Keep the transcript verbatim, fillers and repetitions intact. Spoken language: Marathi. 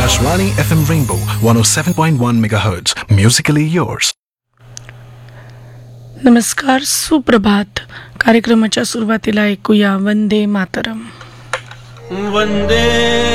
Akashvani F M Rainbow one oh seven point one megahertz. Musically yours. नमस्कार, सुप्रभात. कार्यक्रमाच्या सुरुवातीला ऐकूया वंदे मातरम. वंदे